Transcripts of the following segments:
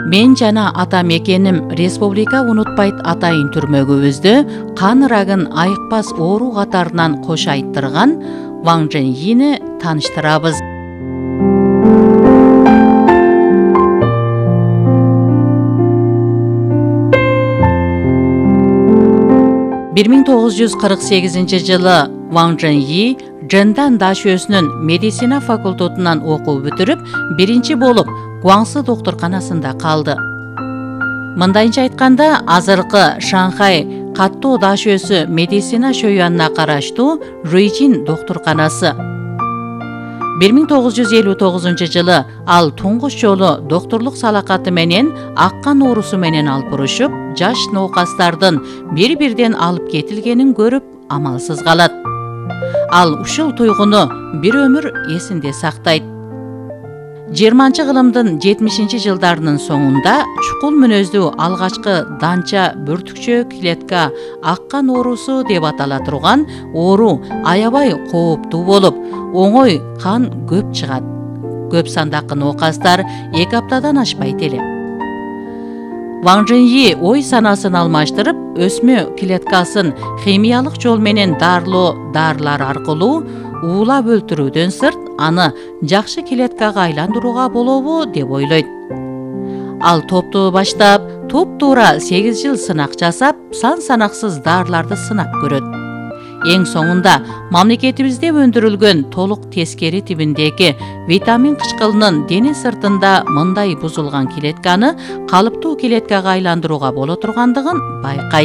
Мен жана ата мекеним республика унутпайт атайын түрмөгүбүздү кан рагын айыкпас оору катарынан кош айттырган Ван Чжэньйини тааныштырабыз. 1948 жылы Ван Чжэньйи Чжэндан дашөсүнүн медицина факультетунан окуу бүтүрүп, биринчи болуп Гуаңсы доктурканасында калды. Мындайынча айтканда, азыркы Шанхай каттоо дашөсү медицина шөйүанына караштуу Руйжин доктурканасы. 1959 жылы ал туңгуч жолу докторлук салакаты менен аккан оорусу менен алпурушуп, жаш ноокастардын бир-бирден алып кетилгенин көрүп амалсыз калат. Ал ушул туйгуну бир өмүр эсинде сактайт. 20-кылымдын 70-жылдарынын соңунда чукул мүнөздүү алгачкы данча бүртүкчө клетка аккан оорусу деп атала турган оору аябай кооптуу болуп, оңой кан көп чыгат. Көп сандагы ноокастар 2 аптадан ашпайт эле. Ван Чжэньйи ой санасын алмаштырып, өсмө клеткасын химиялык жол менен дарылоо дарылар аркылуу уулап өлтүрүүдөн сырт, аны жакшы клеткага айландырууга болобу деп ойлойт. Ал топту баштап, туп-туура 8 жыл сынак жасап, сан-санаксыз дарыларды сынап көрөт. Эң соңунда мамлекетибизде өндүрүлгөн толук тескери тибиндеги витамин кычкылынын дене сыртында мындай бузулган клетканы калыптуу клеткага айландырууга боло тургандыгын байкайт.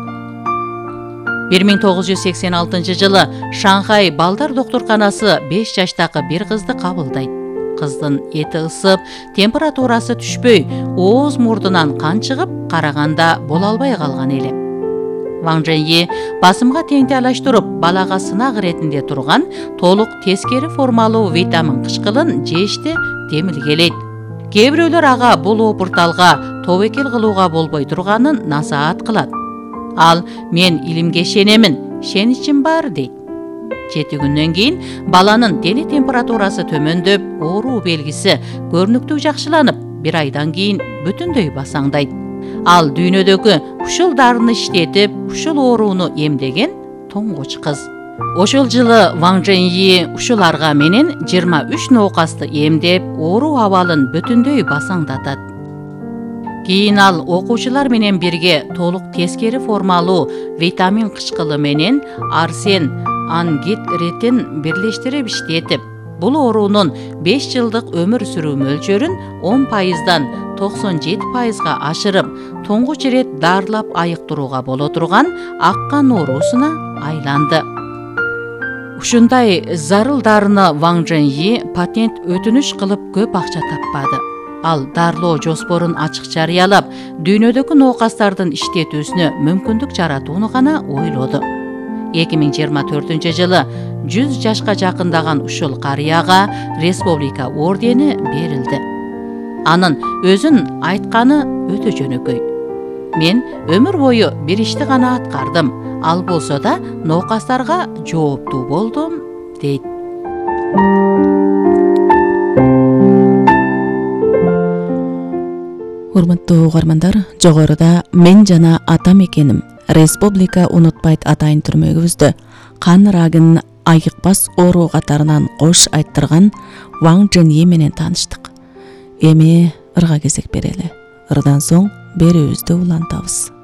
1986 жылы Шанхай балдар доктурканасы 5 жаштагы бир кызды кабылдайт. Кыздын эти ысып, температурасы түшпөй, ооз мурдунан кан чыгып, караганда боло албай калган эле. Ван Чжэньйи басымга теңтелаштырып, балага сынак иретинде турган толук тескери формалуу витамин кычкылын жешти демилгелейт. Кээ бирөөлөр ага бул опурталга тобокел кылууга болбой турганын насаат кылат. Ал мен илимге ишенемин, ишеничим бар дейт. 7 күндөн кийин баланын дене температурасы төмөндөп, ооруу белгиси көрүнүктүү жакшыланып, 1 айдан кийин бүтүндөй басаңдайт. Ал дүйнөдөгү ушул дарыны иштетип, ушул ооруну эмдеген тоңгуч кыз. Ошол жылы Ван Чжэньйи ушуларга менен 23 ноокасты эмдеп, оору абалын бүтүндөй басаңдатат. Кийин ал окуучулар менен бирге толук тескери формалуу витамин кычкылы менен арсен ангидритин бирлештирип иштетип, бул оорунун 5 жылдык өмүр сүрүү мөлчөрүн 10%дан 97%га ашырып, тоңгуч ирет дарылап айыктырууга боло турган аккан оорусуна айланды. Ушундай зарыл дарыны Ван Чжэньйи патент өтүнүш кылып көп акча таппады. Ал дарылоо жоспорун ачык жарыялап, дүйнөдөгү ноокастардын иштетүүсүнө мүмкүндүк жаратууну гана ойлоду. 2024 жылы 100 жашка жакындаган ушул карыяга республика ордени берилди. Анын өзүн айтканы өтө жөнөкөй. Мен өмүр бою бир ишти гана аткардым, ал болсо да ноокастарга жооптуу болдум, дейт. Урматтуу угармандар, жогоруда мен жана ата мекеним республика унутпайт атайын түрмөгүбүздө кан рагын айыкпас оору катарынан кош айттырган Ван Чжэньйи менен тааныштык. Эми ырга кезек берели. Ырдан соң берүүбүздү улантабыз.